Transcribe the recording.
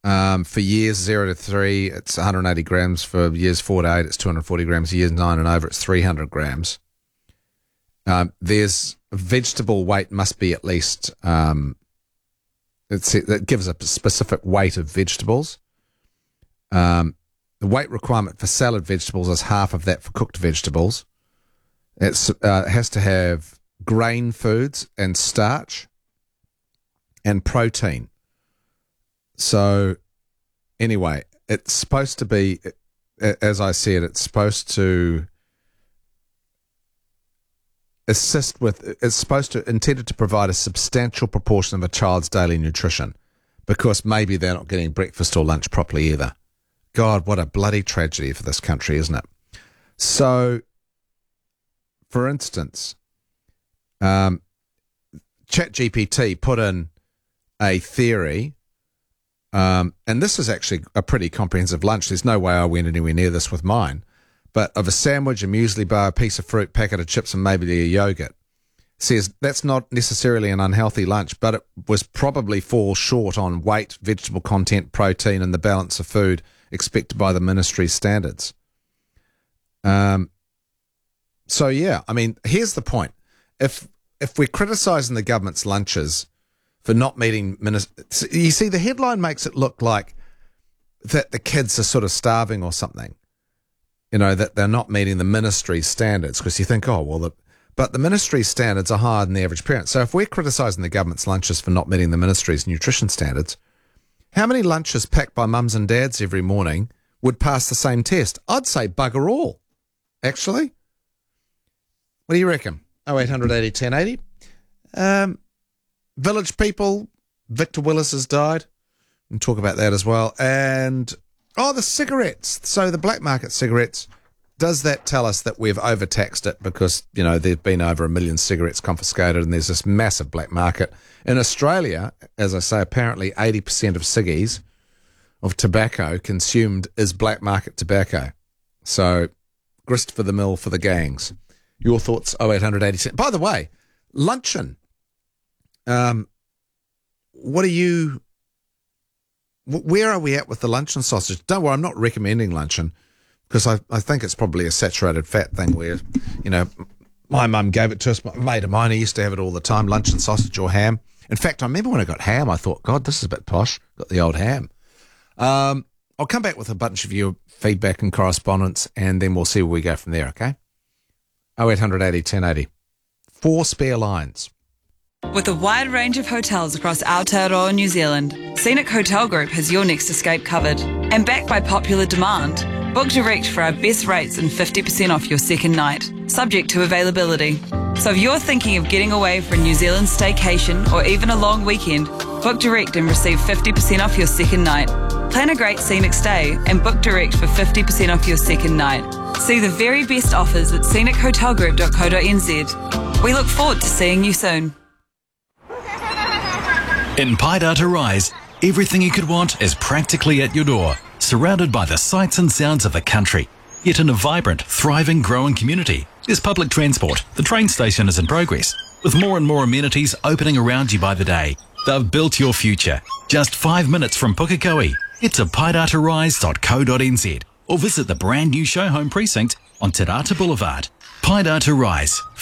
For years 0 to 3, it's 180 grams. For years 4 to 8, it's 240 grams. Years 9 and over, it's 300 grams. There's vegetable weight must be at least, that gives a specific weight of vegetables. The weight requirement for salad vegetables is half of that for cooked vegetables. It has to have grain foods and starch and protein. So anyway, it's supposed to be, as I said, it's supposed to intended to provide a substantial proportion of a child's daily nutrition, because maybe they're not getting breakfast or lunch properly either. God, what a bloody tragedy for this country, isn't it? So, for instance, ChatGPT put in a theory, and this is actually a pretty comprehensive lunch. There's no way I went anywhere near this with mine, but of a sandwich, a muesli bar, a piece of fruit, packet of chips, and maybe a yogurt. Says that's not necessarily an unhealthy lunch, but it was probably fall short on weight, vegetable content, protein, and the balance of food expected by the ministry's standards. So yeah, I mean, here's the point. If we're criticising the government's lunches for not meeting you see, the headline makes it look like that the kids are sort of starving or something. You know, that they're not meeting the ministry's standards, because you think, oh, well, but the ministry's standards are higher than the average parent. So if we're criticising the government's lunches for not meeting the ministry's nutrition standards, how many lunches packed by mums and dads every morning would pass the same test? I'd say bugger all, actually. What do you reckon? 0800 80 1080. Village people, Victor Willis has died. We'll talk about that as well. And, the cigarettes. So the black market cigarettes, does that tell us that we've overtaxed it because, you know, there've been over 1 million cigarettes confiscated and there's this massive black market? In Australia, as I say, apparently 80% of ciggies, of tobacco consumed, is black market tobacco. So, grist for the mill for the gangs. Your thoughts, 0800 80. By the way, luncheon. Where are we at with the luncheon sausage? Don't worry, I'm not recommending luncheon, because I think it's probably a saturated fat thing where, you know, my mum gave it to us. My mate of mine, he used to have it all the time, luncheon sausage or ham. In fact, I remember when I got ham, I thought, God, this is a bit posh. Got the old ham. I'll come back with a bunch of your feedback and correspondence, and then we'll see where we go from there, okay? 0800 80 1080. 4 spare lines. With a wide range of hotels across Aotearoa, New Zealand, Scenic Hotel Group has your next escape covered. And backed by popular demand, book direct for our best rates and 50% off your second night, subject to availability. So if you're thinking of getting away for a New Zealand staycation or even a long weekend, book direct and receive 50% off your second night. Plan a great scenic stay and book direct for 50% off your second night. See the very best offers at scenichotelgroup.co.nz. We look forward to seeing you soon. In Paidata Rise, everything you could want is practically at your door, surrounded by the sights and sounds of the country, yet in a vibrant, thriving, growing community. There's public transport, the train station is in progress, with more and more amenities opening around you by the day. They've built your future. Just 5 minutes from Pukekohe. Head to paidatarise.co.nz or visit the brand new show home precinct on Te Rata Boulevard. Paidata Rise.